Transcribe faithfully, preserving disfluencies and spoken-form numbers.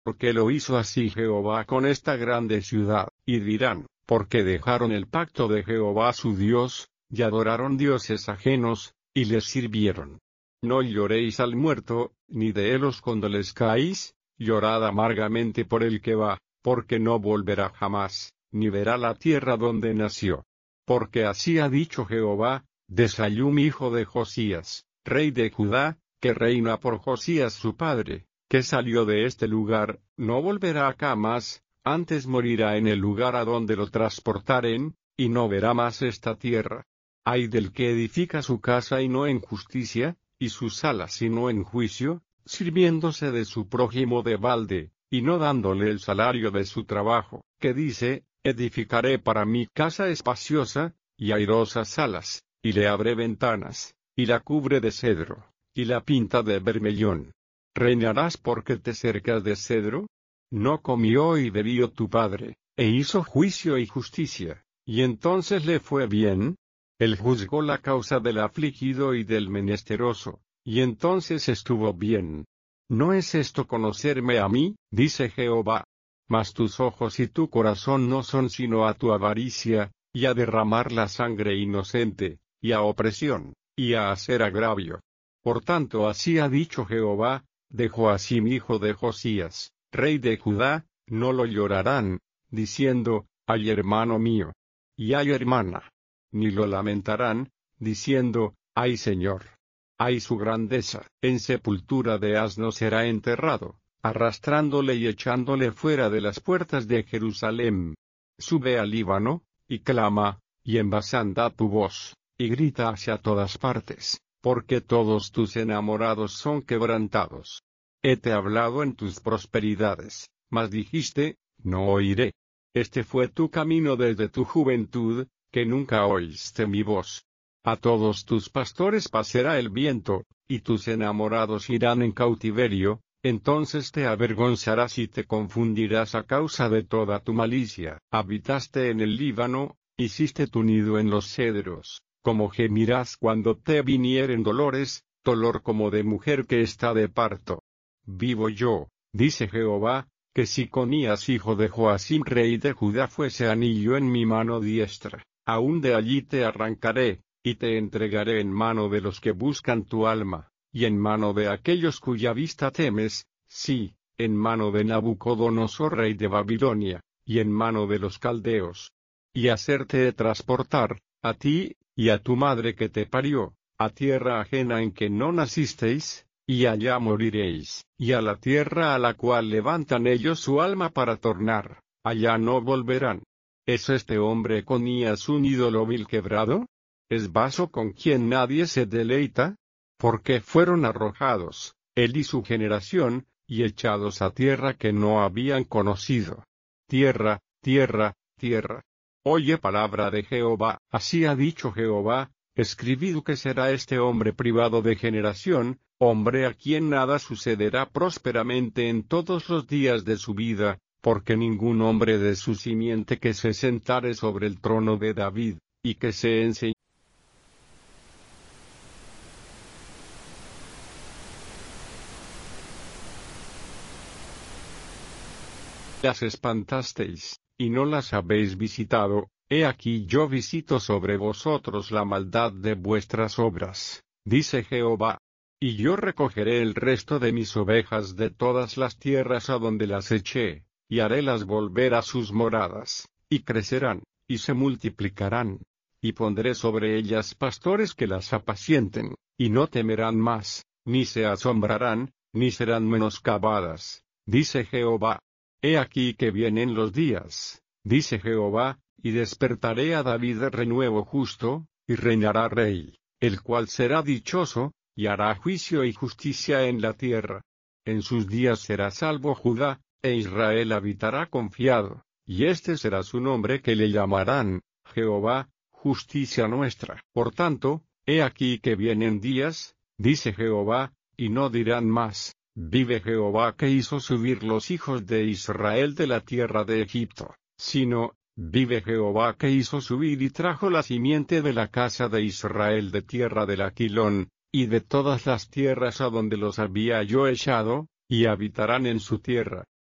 porque lo hizo así Jehová con esta grande ciudad, y dirán, porque dejaron el pacto de Jehová su Dios, y adoraron dioses ajenos, y les sirvieron. No lloréis al muerto, ni de él os condolezcáis, llorad amargamente por el que va, porque no volverá jamás, ni verá la tierra donde nació. Porque así ha dicho Jehová, de Salum hijo de Josías, rey de Judá, que reina por Josías su padre, que salió de este lugar, no volverá acá más, antes morirá en el lugar a donde lo transportaren, y no verá más esta tierra. Ay del que edifica su casa y no en justicia, y sus salas y no en juicio, sirviéndose de su prójimo de balde, y no dándole el salario de su trabajo, que dice, edificaré para mí casa espaciosa, y airosas salas, y le abré ventanas, y la cubre de cedro, y la pinta de bermellón. ¿Reinarás porque te cercas de cedro? No comió y bebió tu padre, e hizo juicio y justicia, y entonces le fue bien. Él juzgó la causa del afligido y del menesteroso, y entonces estuvo bien. ¿No es esto conocerme a mí? Dice Jehová. Mas tus ojos y tu corazón no son sino a tu avaricia, y a derramar la sangre inocente, y a opresión, y a hacer agravio. Por tanto así ha dicho Jehová, de Joacim hijo de Josías, rey de Judá, no lo llorarán, diciendo, ay hermano mío, y ay hermana. Ni lo lamentarán, diciendo, ay Señor. Ay su grandeza, en sepultura de asno será enterrado, arrastrándole y echándole fuera de las puertas de Jerusalén. Sube al Líbano, y clama, y en Basán da tu voz, y grita hacia todas partes, porque todos tus enamorados son quebrantados. Hete hablado en tus prosperidades, mas dijiste, no oiré. Este fue tu camino desde tu juventud, que nunca oíste mi voz. A todos tus pastores pasará el viento, y tus enamorados irán en cautiverio, entonces te avergonzarás y te confundirás a causa de toda tu malicia. Habitaste en el Líbano, hiciste tu nido en los cedros, como gemirás cuando te vinieren dolores, dolor como de mujer que está de parto. Vivo yo, dice Jehová, que si Conías hijo de Joacim rey de Judá fuese anillo en mi mano diestra, aún de allí te arrancaré, y te entregaré en mano de los que buscan tu alma, y en mano de aquellos cuya vista temes, sí, en mano de Nabucodonosor rey de Babilonia, y en mano de los caldeos. Y hacerte transportar, a ti, y a tu madre que te parió, a tierra ajena en que no nacisteis, y allá moriréis, y a la tierra a la cual levantan ellos su alma para tornar, allá no volverán. ¿Es este hombre Conías un ídolo vil quebrado? ¿Es vaso con quien nadie se deleita? Porque fueron arrojados, él y su generación, y echados a tierra que no habían conocido. Tierra, tierra, tierra. Oye palabra de Jehová, así ha dicho Jehová, escribid que será este hombre privado de generación, hombre a quien nada sucederá prósperamente en todos los días de su vida, porque ningún hombre de su simiente que se sentare sobre el trono de David, y que se enseñe. Las espantasteis, y no las habéis visitado, he aquí yo visito sobre vosotros la maldad de vuestras obras, dice Jehová. Y yo recogeré el resto de mis ovejas de todas las tierras a donde las eché, y harélas volver a sus moradas, y crecerán, y se multiplicarán, y pondré sobre ellas pastores que las apacienten, y no temerán más, ni se asombrarán, ni serán menoscabadas, dice Jehová. He aquí que vienen los días, dice Jehová, y despertaré a David de renuevo justo, y reinará rey, el cual será dichoso, y hará juicio y justicia en la tierra. En sus días será salvo Judá, e Israel habitará confiado, y este será su nombre que le llamarán, Jehová, justicia nuestra. Por tanto, he aquí que vienen días, dice Jehová, y no dirán más. Vive Jehová que hizo subir los hijos de Israel de la tierra de Egipto, sino, vive Jehová que hizo subir y trajo la simiente de la casa de Israel de tierra del Aquilón, y de todas las tierras a donde los había yo echado, y habitarán en su tierra,